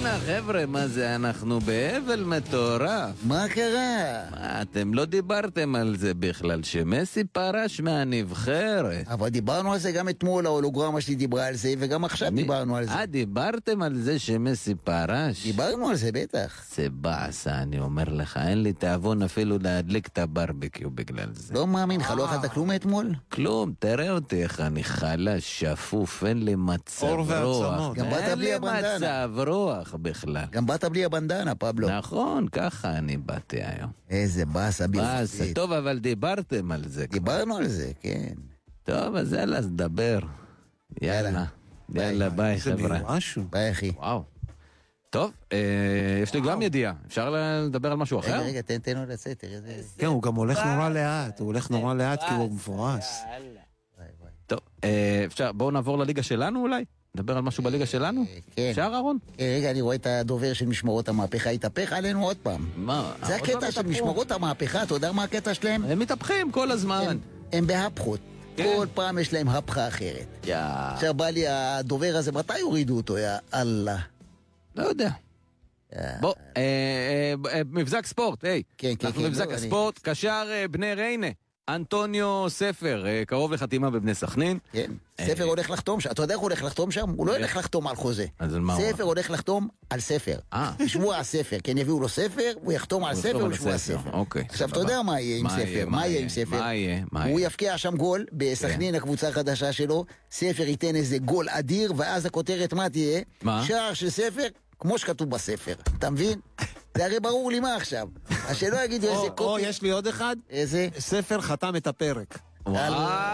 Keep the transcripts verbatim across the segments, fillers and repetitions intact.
בואנה חבר'ה, מה זה, אנחנו באבל מטורף. מה קרה? מה, אתם לא דיברתם על זה בכלל, שמסי פרש מהנבחרת. אבל דיברנו על זה גם אתמול, ההולוגרמה שלי דיברה על זה, וגם עכשיו אני... דיברנו על זה. אה, דיברתם על זה שמסי פרש? דיברנו על זה, בטח. זה בעשה, אני אומר לך, אין לי תאבון אפילו להדליק את הברבקיו בגלל זה. לא מאמין לך, לא אכלת כלום אתמול? כלום, תראה אותי איך אני חלש, שפוף, אין לי מצב רוח. גם באת בלי הבנדנה. אין לי מצב רוח בכלל. גם באת בלי הבנדנה, פבלו. נכון, ככה אני באתי היום. איזה באסה באסה, בלתי. טוב, אבל דיברתם על זה. דיברנו על זה, כן. טוב, אז יאללה, אז דבר. יאללה. יאללה, ביי חבר'ה. ביי אחי. וואו. טוב, יש לי גם ידיעה. אפשר לדבר על משהו אחר? רגע, רגע, תן, תן לו לצאת, תראה זה. כן, הוא גם הולך נורא לאט, הוא הולך נורא לאט כי הוא מבורס. טוב, אפשר, בואו נעבור לליגה שלנו אולי? נדבר על משהו בליגה שלנו? כן. אפשר, אהרון? רגע, אני רואה את הדובר של משמרות המהפכה, התהפך עלינו עוד פעם. מה? זה הקטע של משמרות המהפכה, אתה יודע מה הקטע שלהם? הם מתהפכים כל הזמן. הם בהפכות. כל פעם יש להם הפכה אחרת. עכשיו בא לי הדובר הזה, מתי הורידו אותו, יא אללה? לא יודע. בוא, מבזק ספורט, היי. כן, כן, אנחנו כן. מבזק הספורט, קשר בני ריינה. אנטוניו ספר, קרוב לחתימה בבני סכנין. כן, ספר הולך לחתום שם. אתה יודע איך הוא הולך לחתום שם? הוא לא הולך לחתום על חוזה. ספר הולך לחתום על ספר. שבוע הספר, כן, יביאו לו ספר, הוא יחתום על ספר ובשבוע הספר. עכשיו, אתה יודע מה יהיה עם ספר? מה יהיה עם ספר? מה יהיה? הוא יפקיע שם גול, בסכנין הקבוצה החדשה שלו, ספר ייתן איזה גול אדיר, ואז הכותרת מה תהיה? שער של ספר, כמו שכתוב בספר. אתה מבין? זה הרי ברור לי מה עכשיו. אז שלא יגידו איזה קופי. או, יש לי עוד אחד. איזה? ספר חתם את הפרק. וואו,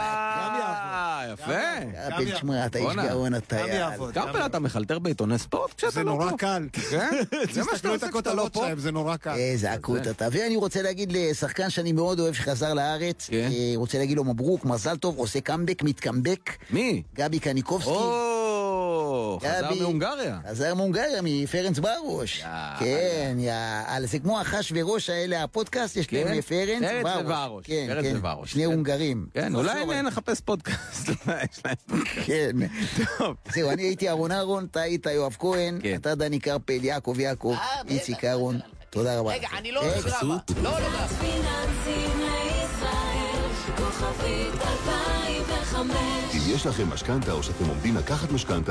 יפה. בן שמע, אתה איש גאון, אתה יעל. קרפל, אתה מחלטר בעיתוני ספורט כשאתה זה לא פה. נורא קל. זה מה שאתה עושה כשאתה לא פה. זה נורא קל. איזה עקות אתה. ואני רוצה להגיד לשחקן שאני מאוד אוהב שחזר לארץ, רוצה להגיד לו מברוק, מזל טוב, עושה קאמבק, מתקאמבק. מי? גבי קניקובסקי. חזר מהונגריה. חזר מהונגריה, מפרנץ ברוש. כן, יאללה, זה כמו החש וראש האלה, הפודקאסט, יש להם פרנץ ורוש. פרנץ ורוש. שני הונגרים. כן, אולי נחפש פודקאסט. כן. זהו, אני הייתי אהרון אהרון, אתה היית יואב כהן, אתה דני קרפל, יעקב יעקב, איציק אהרון. תודה רבה. רגע, אני לא הולך רבה. לא, לא, לא. פיננסים לישראל, כוכבית אלפיים וחמש. אם יש לכם משכנתה או שאתם עומדים לקחת משכנתה,